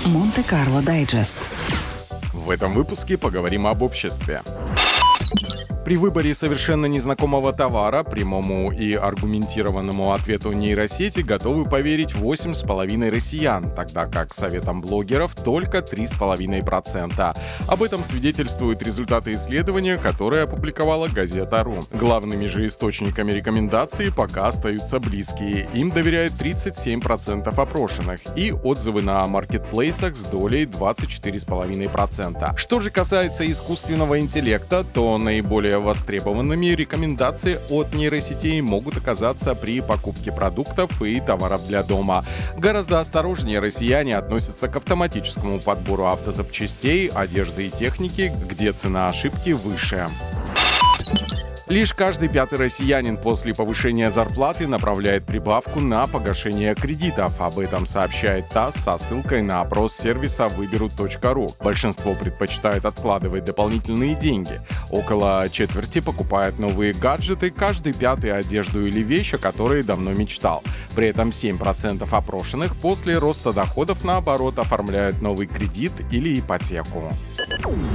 Монте-Карло Дайджест. В этом выпуске поговорим об обществе. При выборе совершенно незнакомого товара прямому и аргументированному ответу нейросети готовы поверить 8,5% россиян, тогда как советам блогеров только 3,5%. Об этом свидетельствуют результаты исследования, которое опубликовала газета «Ру». Главными же источниками рекомендаций пока остаются близкие. Им доверяют 37% опрошенных и отзывы на маркетплейсах с долей 24,5%. Что же касается искусственного интеллекта, то наиболее востребованными рекомендации от нейросетей могут оказаться при покупке продуктов и товаров для дома. Гораздо осторожнее россияне относятся к автоматическому подбору автозапчастей, одежды и техники, где цена ошибки выше. Лишь каждый пятый россиянин после повышения зарплаты направляет прибавку на погашение кредитов. Об этом сообщает ТАСС со ссылкой на опрос сервиса выберу.ру. Большинство предпочитает откладывать дополнительные деньги. Около четверти покупают новые гаджеты, каждый пятый — одежду или вещь, о которой давно мечтал. При этом 7% опрошенных после роста доходов, наоборот, оформляют новый кредит или ипотеку.